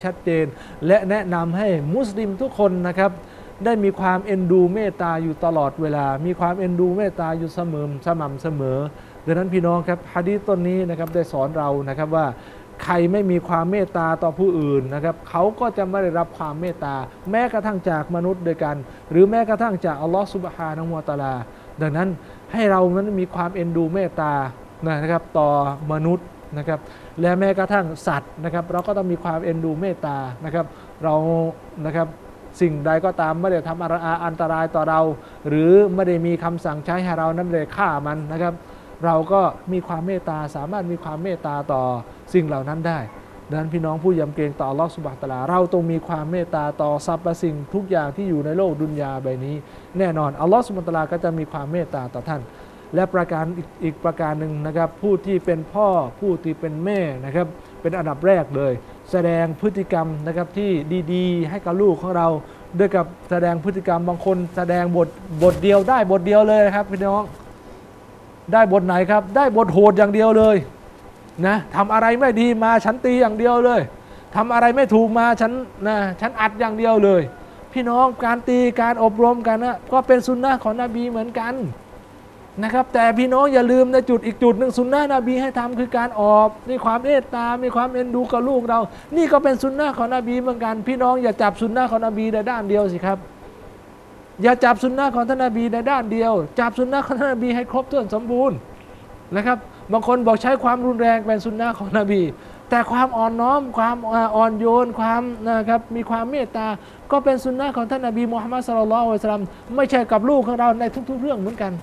ชัดเจนและแนะนำให้มุสลิมทุกคนนะครับได้มีความเอ็นดูเมตตาอยู่ตลอดเวลามีความเอ็นดูเมตตาอยู่สม่ำเสมอดังนั้นพี่น้องครับหะดีษต้นนี้นะครับได้สอนเรานะครับว่าใครไม่มีความเมตตาต่อผู้อื่นนะครับเขาก็จะไม่ได้รับความเมตตาแม้กระทั่งจากมนุษย์ด้วยกันหรือแม้กระทั่งจากอัลลอฮฺซุบฮานะฮูวะตะอาลาดังนั้นให้เรานั้นมีความเอ็นดูเมตตานะครับต่อมนุษย์นะครับและแม้กระทั่งสัตว์นะครับเราก็ต้องมีความเอ็นดูเมตตานะครับเรานะครับสิ่งใดก็ตามไม่ได้ทำอันตรายต่อเราหรือไม่ได้มีคำสั่งใช้ให้เรานั้นไม่ได้ฆ่ามันนะครับเราก็มีความเมตตาสามารถมีความเมตตาต่อสิ่งเหล่านั้นได้ดังนั้นพี่น้องผู้ยำเกรงต่ออัลลอฮฺซุบฮานะฮูวะตะอาลาเราต้องมีความเมตตาต่อสรรพสิ่งทุกอย่างที่อยู่ในโลกดุนยาใบนี้แน่นอนอัลลอฮฺซุบฮานะฮูวะตะอาลาก็จะมีความเมตตาต่อท่านและประการอีกประการหนึ่งนะครับผู้ที่เป็นพ่อผู้ที่เป็นแม่นะครับเป็นอันดับแรกเลยแสดงพฤติกรรมนะครับที่ดีๆให้กับลูกของเราด้วยกับแสดงพฤติกรรมบางคนแสดงบทเดียวได้บทเดียวเลยนะครับพี่น้องได้บทไหนครับได้บทโหดอย่างเดียวเลยนะทำอะไรไม่ดีมาฉันตีอย่างเดียวเลยทำอะไรไม่ถูกมาฉันอัดอย่างเดียวเลยพี่น้องการตีการอบรมกันนะก็เป็นสุนนะของนบีเหมือนกันนะครับแต่พี่น้องอย่าลืมในอีกจุดหนึ่งสุนนะนบีให้ทำคือการออกมีความเมตตามีความเอ็นดูกับลูกเรานี่ก็เป็นสุนนะของนบีเหมือนกันพี่น้องอย่าจับสุนนะของนบีในด้านเดียวสิครับอย่าจับสุนนะของท่านนบีในด้านเดียวจับสุนนะของท่านนบีให้ครบถ้วนสมบูรณ์นะครับบางคนบอกใช้ความรุนแรงเป็นสุนนะของนบีแต่ความอ่อนน้อมความอ่อนโยนความนะครับมีความเมตตาก็เป็นสุนนะของท่านนบีมุฮัมมัดศ็อลลัลลอฮุอะลัยฮิวะซัลลัมไม่ใช่กับลูกของเราในทุกๆเรื่องเหมือนกัน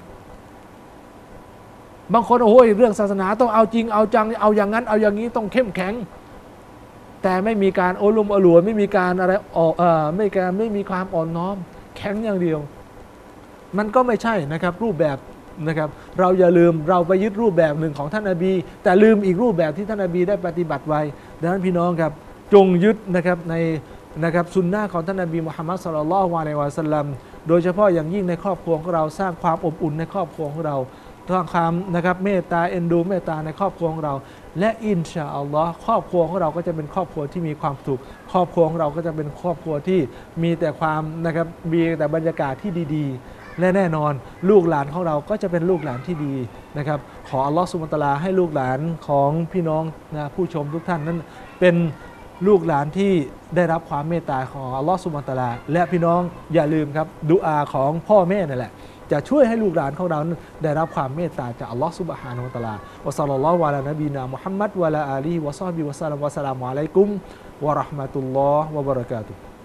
บางคนโอ้ยเรื่องศาสนาต้องเอาจริงเอาจังเอาอย่างนั้นเอาอย่างนี้ต้องเข้มแข็งแต่ไม่มีการโอลุมอล่วยไม่มีการอะไรไม่มีความอ่อนน้อมแข็งอย่างเดียวมันก็ไม่ใช่นะครับรูปแบบนะครับเราอย่าลืมเราไปยึดรูปแบบหนึ่งของท่านนบีแต่ลืมอีกรูปแบบที่ท่านนบีได้ปฏิบัติไว้ดังนั้นพี่น้องครับจงยึดนะครับในนะครับสุนนะของท่านนบีมุฮัมมัดศ็อลลัลลอฮุอะลัยฮิวะซัลลัมโดยเฉพาะอย่างยิ่งในครอบครัวของเราสร้างความอบอุ่นในครอบครัวของเราสร้างความนะครับเมตตาเอ็นดูเมตตาในครอบครัวของเราและอินชาอัลลอฮ์ครอบครัวของเราก็จะเป็นครอบครัวที่มีความสุขครอบครัวของเราก็จะเป็นครอบครัวที่มีแต่ความนะครับมีแต่บรรยากาศที่ดีๆและแน่นอนลูกหลานของเราก็จะเป็นลูกหลานที่ดีนะครับขออัลลอฮ์ซุบฮานะฮูวะตะอาลาให้ลูกหลานของพี่น้องนะผู้ชมทุกท่านนั้นเป็นลูกหลานที่ได้รับความเมตตาของอัลลอฮ์ซุบฮานะฮูวะตะอาลาและพี่น้องอย่าลืมครับดุอาของพ่อแม่นั่นแหละจะช่วยให้ลูกหลานของเราได้รับความเมตตาจากอัลลอฮฺซุบฮานะฮูวะตะอาลาวะศ็อลลัลลอฮุอะลานบีนามุฮัมมัดวะอะลาอาลีฮิวะศอฮบิฮิวะซัลลัมวะสลามุอะลัยกุมวะเราะห์มะตุลลอฮ์วะบะเราะกาตุฮ์